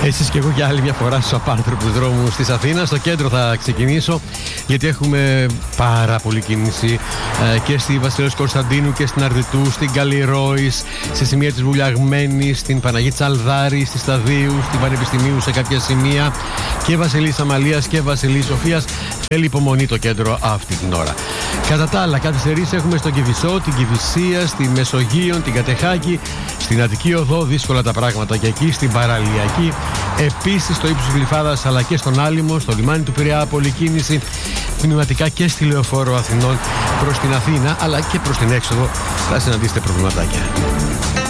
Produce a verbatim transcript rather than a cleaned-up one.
Εσείς και εγώ για άλλη μια φορά στους απάνθρωπους δρόμους της Αθήνας. Στο κέντρο θα ξεκινήσω, γιατί έχουμε πάρα πολλή κίνηση ε, και στη Βασιλέως Κωνσταντίνου και στην Αρδιτού, στην Καλλιρόης, σε σημεία της Βουλιαγμένης, στην Παναγή Τσαλδάρη, στη Σταδίου, στην Πανεπιστημίου σε κάποια σημεία, και Βασιλής Αμαλίας και Βασιλής Σοφίας. Θέλει υπομονή το κέντρο αυτή την ώρα. Κατά τα άλλα, καθυστερήσεις έχουμε στον Κηφισό, την Κηφισία, στη Μεσογείο, την Κατεχάκη, στην Αττική Οδό, δύσκολα τα πράγματα και εκεί, στην Παραλιακή. Επίσης στο ύψος της Γλυφάδας, αλλά και στον Άλυμο, στο λιμάνι του Πειραιά, πολλή κίνηση τμηματικά και στη Λεωφόρο Αθηνών προς την Αθήνα, αλλά και προς την έξοδο θα συναντήσετε προβληματάκια.